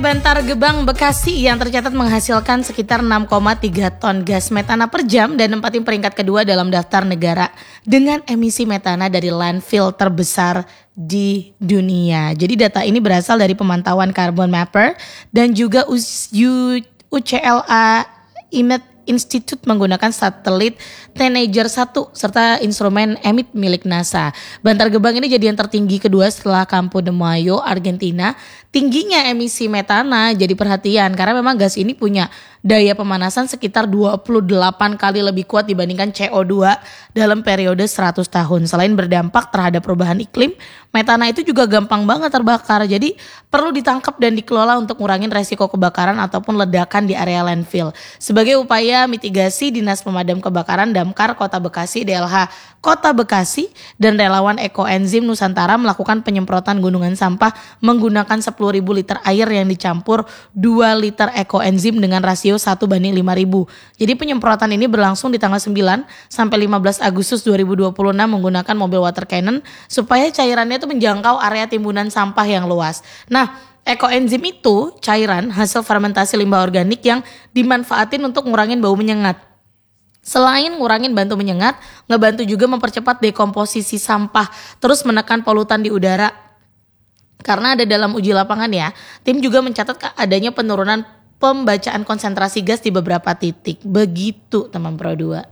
Bantar Gebang, Bekasi yang tercatat menghasilkan sekitar 6,3 ton gas metana per jam dan nempatin peringkat kedua dalam daftar negara dengan emisi metana dari landfill terbesar di dunia. Jadi data ini berasal dari pemantauan Carbon Mapper dan juga UCLA Imet Institute menggunakan satelit Tanager 1 serta instrumen EMIT milik NASA. Bantar Gebang ini jadi yang tertinggi kedua setelah Campo de Mayo, Argentina. Tingginya emisi metana jadi perhatian karena memang gas ini punya daya pemanasan sekitar 28 kali lebih kuat dibandingkan CO2 dalam periode 100 tahun. Selain berdampak terhadap perubahan iklim, metana itu juga gampang banget terbakar. Jadi perlu ditangkap dan dikelola untuk ngurangin resiko kebakaran ataupun ledakan di area landfill. Sebagai upaya mitigasi, Dinas Pemadam Kebakaran Damkar Kota Bekasi, DLH Kota Bekasi dan relawan Ekoenzim Nusantara melakukan penyemprotan gunungan sampah menggunakan 10.000 liter air yang dicampur 2 liter Ekoenzim dengan rasio 1:5.000. Jadi penyemprotan ini berlangsung di tanggal 9 sampai 15 Agustus 2026 menggunakan mobil water cannon supaya cairannya itu menjangkau area timbunan sampah yang luas. Nah, Ekoenzim itu cairan hasil fermentasi limbah organik yang dimanfaatin untuk ngurangin bau menyengat. Selain ngurangin bantu menyengat, ngebantu juga mempercepat dekomposisi sampah, terus menekan polutan di udara. Karena ada dalam uji lapangan ya, tim juga mencatat adanya penurunan pembacaan konsentrasi gas di beberapa titik. Begitu teman Pro 2.